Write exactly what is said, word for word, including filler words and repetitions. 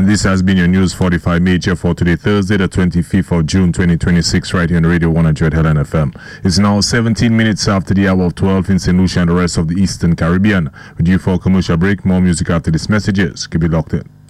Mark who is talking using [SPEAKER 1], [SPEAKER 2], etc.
[SPEAKER 1] And this has been your News forty-five major for today, Thursday, the twenty-fifth of June, twenty twenty-six, right here on Radio one hundred Helen F M. It's now seventeen minutes after the hour of twelve in Saint Lucia and the rest of the Eastern Caribbean. We're due for a commercial break. More music after these messages. Keep it locked in.